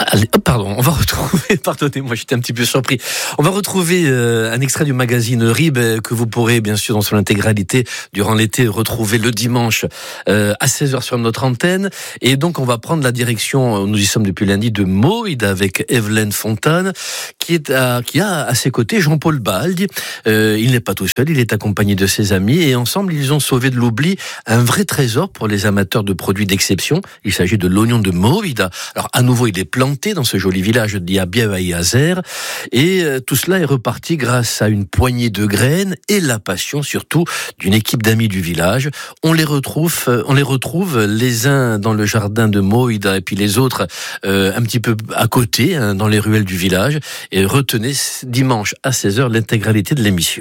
On va retrouver, pardonnez-moi, j'étais un petit peu surpris. On va retrouver un extrait du magazine RIB que vous pourrez, bien sûr, dans son intégralité, durant l'été, retrouver le dimanche à 16h sur notre antenne. Et donc, on va prendre la direction, nous y sommes depuis lundi, de Moïde avec Evelyne Fontane, qui a à ses côtés Jean-Paul Baldi. Il n'est pas tout seul, il est accompagné de ses amis et ensemble, ils ont sauvé de l'oubli un vrai trésor pour les amateurs de produits d'exception. Il s'agit de l'oignon de Moïde. Alors, à nouveau, il est planté dans ce joli village d'Iabiaï-Azer et tout cela est reparti grâce à une poignée de graines et la passion surtout d'une équipe d'amis du village. On les retrouve les uns dans le jardin de Moïda et puis les autres un petit peu à côté, dans les ruelles du village. Et retenez dimanche à 16h l'intégralité de l'émission.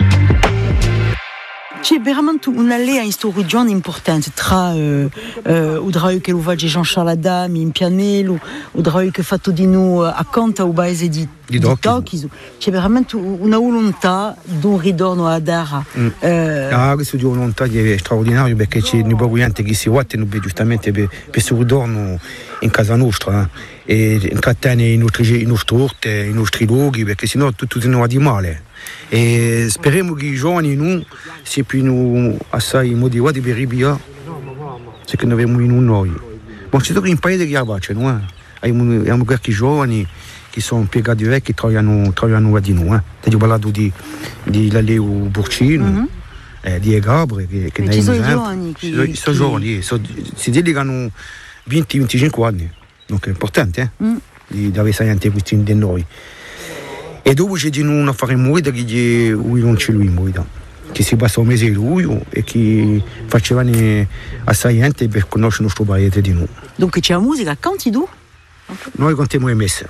C'è veramente un'alea in sto regione importante tra o droi che lo va Jean-Charles Adami in Pianello, o droi che fatto di noi accanto al paese di Tocchi. C'è veramente una volontà d'un ritorno a Dara. Questo di volontà è straordinario perché c'è un po' di gente che si guarda giustamente per questo ritorno in casa nostra e intrattiene i nostri orti, i nostri luoghi perché sennò tutto si va di male. E speriamo che i giovani non siano assai motivati per ribia se che ne abbiamo in noi. Ma c'è tutto in paese che abbiamo, abbiamo qualche giovani che sono impiegati vecchi che lavorano di noi. Ti ho parlato di Laleo Burcino, di Gabre, che ci sono giovani. Ci sono giovani, si dedicano 20-25 anni, donc è importante di avere gente questi di noi. E dopo c'è di un affare in Moida che non c'è lui in Moida, che si passa un mese lui e che facevano assai gente per conoscere il nostro paese di noi. Dunque c'è la musica, canti tu? Noi cantiamo le messe.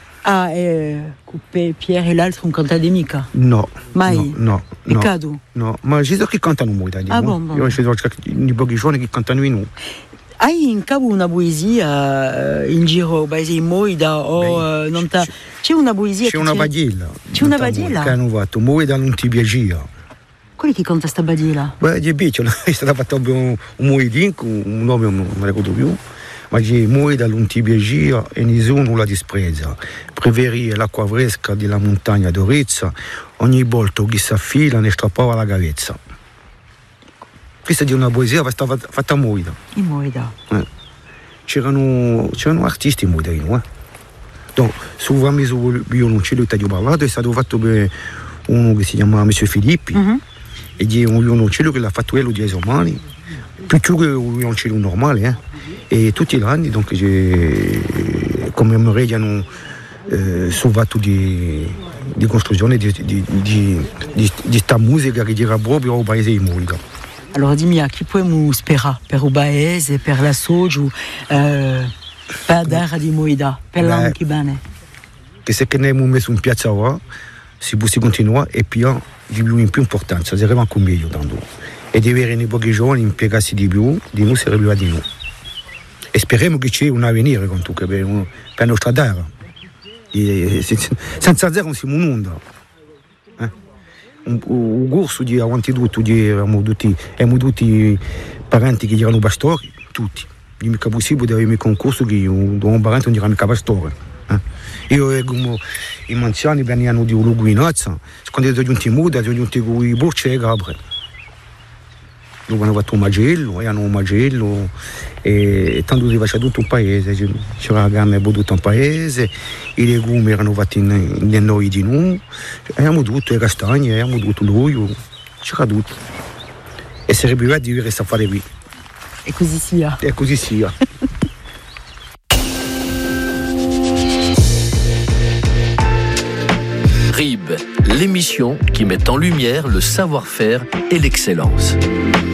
Pierre e l'altro non cantate mica? No. Mai? No. E Cadu? No, ma ci sono che cantano Moida. Bon. Io ci sono i pochi giovani che cantano in noi. Hai in capo una poesia in giro paese in Moida o non ta... C'è una poesia? C'è una badilla. C'è una badilla? Che hanno fatto Moida non ti piaceva. Quelli che canta sta badilla? Beh, è piccolo, è stata fatta un moedin con un nome non mi ricordo più, ma c'è Moida non ti piaceva e nessuno la disprezza. Preferire l'acqua fresca della montagna d'Orizza, ogni volta che si affila ne strappava la gavezza. Questa è una poesia fatta a Moida. In Moida. C'erano artisti in Moida, Donc, sul violoncello che ti ho parlato è stato fatto per uno che si chiama Monsieur Filippi, e è un violoncello che l'ha fatto quello di Esomani, più che un violoncello normale, e tutti gli anni, donc, commemoriamo sul fatto di costruzione di questa musica che era proprio al paese di Moida. Allora dimmi, a chi possiamo sperare per il paese, per la Soggio, per Dara di Moida, per l'anno che bene? Che se ne abbiamo messo in piazza ora, si può continuare e più di più in più importanza, sarebbe anche meglio tanto. E di avere nei pochi giovani impiegati di più, di noi sarebbe di noi. E speriamo che c'è un avvenire con tu, per la nostra Dara. Senza zero non siamo un'onda. Un corso di avanti tutto, abbiamo tutti parenti che erano pastori, tutti. Non è mica possibile di avere un concorso che un parente non era mica pastore. Io come i manziani venivano di Luguinazza, quando sono giunti in Moda, sono giunti con i Borce e Gabre. Dove hanno fatto un magello e tanto si faceva tutto un paese, c'era la gamma e tutto un paese, i legumi erano fatti nei noi di noi, abbiamo tutto, le castagne, abbiamo tutto l'olio, c'era tutto. E sarebbe bello di restare a fare qui. E così sia. E così sia. RIB, l'émission qui met en lumière le savoir-faire et l'excellence.